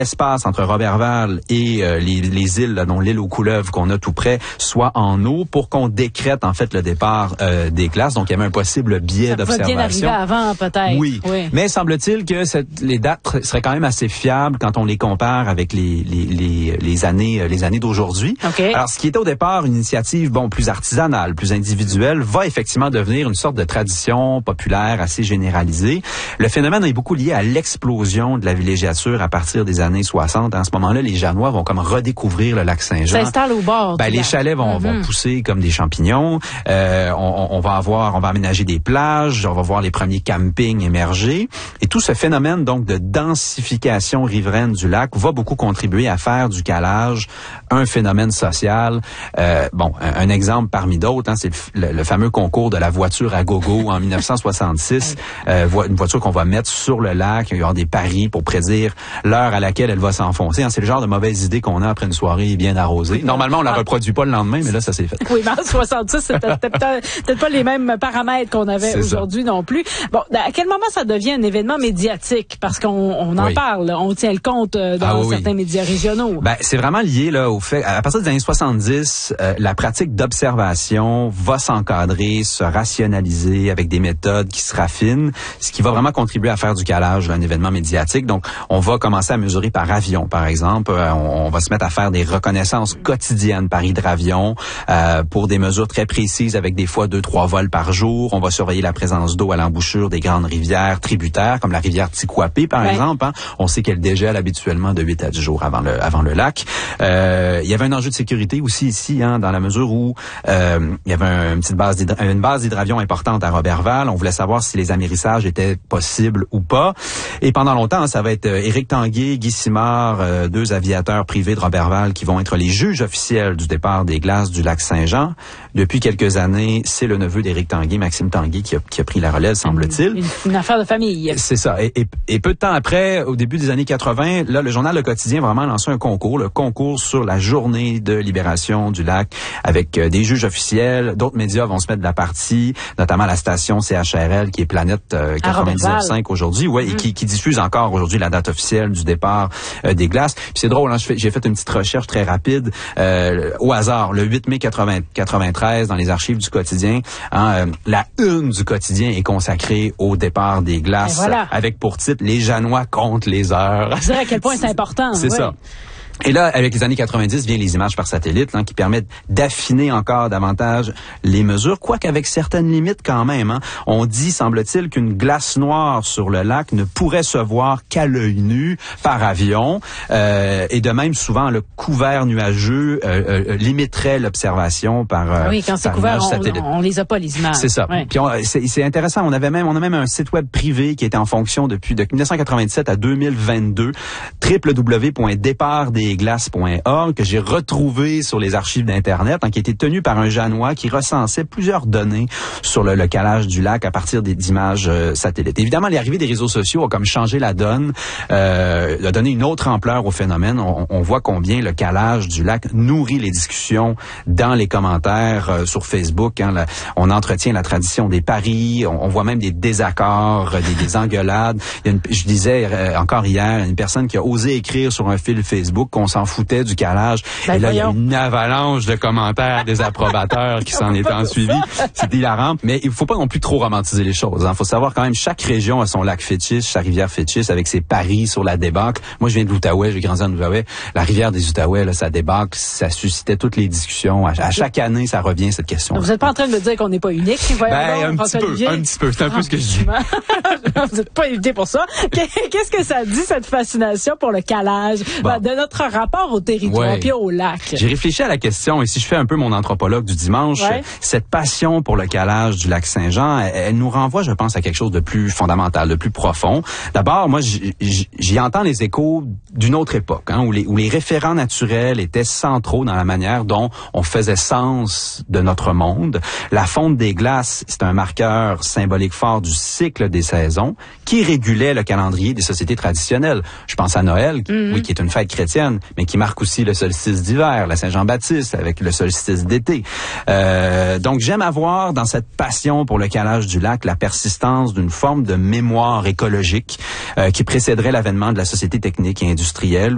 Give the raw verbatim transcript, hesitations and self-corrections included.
l'espace entre Roberval et euh, les, les îles, là, dont l'île aux Couleuvres qu'on a tout près, soit en eau pour qu'on décrète en fait le départ euh, des glaces. Donc il y avait un possible biais d'observation. Ça peut bien arriver avant peut-être. Oui. oui. Mais semble-t-il que cette, les dates seraient quand même assez fiables quand on les compare avec les les les, les années les années d'aujourd'hui. Okay. Alors ce qui était au départ une initiative bon plus artisanale, plus individuelle, va effectivement devenir une sorte de tradition populaire assez généralisée. Le phénomène est beaucoup lié à l'explosion de la villégiature à partir des années soixante. À ce moment-là, les Janois vont comme redécouvrir le lac Saint-Jean. S'installe au bord. Ben, les chalets vont, mm-hmm. vont pousser comme des champignons. Euh, on, on va avoir, on va aménager des plages. On va voir les premiers campings émerger. Et tout ce phénomène donc de densification riveraine du lac va beaucoup contribuer à faire du calage un phénomène social. Euh, bon, un, un exemple parmi d'autres, hein, c'est le, le, le fameux concours de la voiture à gogo en dix-neuf cent soixante-six. euh, une voiture qu'on va mettre sur le lac. Il y aura des paris pour prédire l'heure à laquelle elle va s'enfoncer. Hein, c'est le genre de mauvaise idée qu'on a après une soirée bien arrosée. Normalement, on la reproduit pas le lendemain, mais là, ça s'est fait. Oui, mais en soixante-six, c'était peut-être, peut-être pas les mêmes paramètres qu'on avait aujourd'hui non plus. Bon, à quel moment ça devient un événement médiatique? Parce qu'on on en oui. parle, on tient le compte dans ah, oui, certains oui. médias régionaux. Ben, c'est vraiment lié là au fait, à partir des années soixante-dix, euh, la pratique d'observation va s'encadrer, se rationaliser avec des méthodes qui se raffinent, ce qui va vraiment contribuer à faire du calage d'un événement médiatique. Donc, on va commencer à mesurer par avion, par exemple. Euh, on, on va se mettre à faire des reconnaissances quotidiennes par hydravion euh, pour des mesures très précises avec des fois deux, trois vols par jour. On va surveiller la présence d'eau à l'embouchure des grandes rivières tributaires, comme la rivière Tikouapé, par ouais. exemple. Hein. On sait qu'elle dégèle habituellement de huit à dix jours avant le, avant le lac. Euh, il y avait un enjeu de sécurité aussi ici, hein, dans la mesure où euh, il y avait un, une petite base d'hydra- une base d'hydravion importante à Roberval. On voulait savoir si les amérissages étaient possibles ou pas. Et pendant longtemps, ça va être euh, Éric Tanguay, Guy Simard, euh, deux aviateurs privés de Roberval qui vont être les juges officiels du départ des glaces du lac Saint-Jean. Depuis quelques années, c'est le neveu d'Éric Tanguay, Maxime Tanguay, qui a, qui a pris la relève, semble-t-il. Une, une affaire de famille. C'est ça. Et, et, et peu de temps après, au début des années quatre-vingts, là, le journal Le Quotidien va vraiment lancer un concours, le concours sur la journée de libération du lac, avec euh, des juges officiels. D'autres médias vont se mettre de la partie, notamment la station C H R L, qui est Planète euh, quatre-vingt-dix-neuf virgule cinq aujourd'hui, ouais, mmh. et qui, qui diffuse encore aujourd'hui la date officielle du départ euh, des glaces. Puis c'est drôle, hein, j'ai fait une petite recherche très rapide euh, au hasard, le huit mai quatre-vingt-treize, dans les archives du Quotidien, hein, euh, la une du Quotidien est consacrée au départ des glaces, voilà. avec pour titre « Les Janois comptent les heures ». Je dirais à quel point c'est important. C'est oui. ça. Et là, avec les années quatre-vingt-dix, viennent les images par satellite, hein, qui permettent d'affiner encore davantage les mesures, quoique avec certaines limites quand même. Hein. On dit, semble-t-il, qu'une glace noire sur le lac ne pourrait se voir qu'à l'œil nu par avion. Euh, et de même, souvent, le couvert nuageux euh, euh, limiterait l'observation par euh, oui, quand c'est couvert, on, on les a pas les images. C'est ça. Ouais. Puis on, c'est, c'est intéressant. On avait même, on a même un site web privé qui était en fonction depuis de dix-neuf cent quatre-vingt-dix-sept à deux mille vingt-deux, w w w point départ des glaces point org, que j'ai retrouvé sur les archives d'Internet, hein, qui était tenu par un Janois qui recensait plusieurs données sur le, le calage du lac à partir des, d'images euh, satellites. Évidemment, l'arrivée des réseaux sociaux a comme changé la donne, euh, a donné une autre ampleur au phénomène. On, on voit combien le calage du lac nourrit les discussions dans les commentaires euh, sur Facebook. Hein, la, on entretient la tradition des paris, on, on voit même des désaccords, des, des engueulades. Il y a une, je disais euh, encore hier, une personne qui a osé écrire sur un fil Facebook qu'on s'en foutait du calage. Ben, et là, voyons. Il y a une avalanche de commentaires des approbateurs qui s'en est ensuivi. C'était hilarant. Mais il faut pas non plus trop romantiser les choses. Il hein. faut savoir quand même, chaque région a son lac fétiche, sa rivière fétiche, avec ses paris sur la débâcle. Moi, je viens de l'Outaouais, j'ai grandi en Outaouais. La rivière des Outaouais, là, sa débâcle, ça suscitait toutes les discussions. À, à chaque année, ça revient, cette question. Vous n'êtes pas en train de me dire qu'on n'est pas unique? Ben, un petit peu, Olivier. un petit peu. C'est un peu ce que je dis. Vous n'êtes pas invité pour ça. Qu'est-ce que ça dit, cette fascination pour le calage, bon. de notre rapport au territoire ouais. puis au lac? J'ai réfléchi à la question, et si je fais un peu mon anthropologue du dimanche, ouais. cette passion pour le calage du lac Saint-Jean, elle, elle nous renvoie, je pense, à quelque chose de plus fondamental, de plus profond. D'abord, moi, j'y, j'y entends les échos d'une autre époque, hein, où, les, où les référents naturels étaient centraux dans la manière dont on faisait sens de notre monde. La fonte des glaces, c'est un marqueur symbolique fort du cycle des saisons qui régulait le calendrier des sociétés traditionnelles. Je pense à Noël, mm-hmm. oui, qui est une fête chrétienne, mais qui marque aussi le solstice d'hiver, la Saint-Jean-Baptiste avec le solstice d'été. Euh, donc, j'aime avoir dans cette passion pour le calage du lac la persistance d'une forme de mémoire écologique euh, qui précéderait l'avènement de la société technique et industrielle